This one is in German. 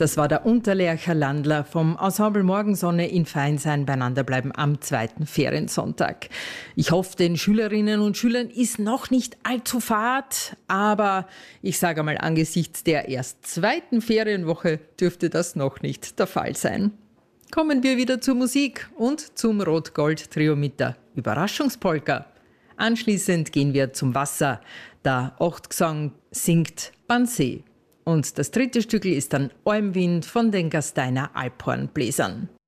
Das war der Unterlercher Landler vom Ensemble Morgensonne in Feinsein beieinander bleiben am zweiten Feriensonntag. Ich hoffe, den Schülerinnen und Schülern ist noch nicht allzu fad, aber ich sage mal, angesichts der erst zweiten Ferienwoche dürfte das noch nicht der Fall sein. Kommen wir wieder zur Musik und zum Rot-Gold-Trio mit der Überraschungspolka. Anschließend gehen wir zum Wasser. Der Ochtgesang singt Bannsee. Und das dritte Stückel ist dann Almwind von den Gasteiner Alphornbläsern.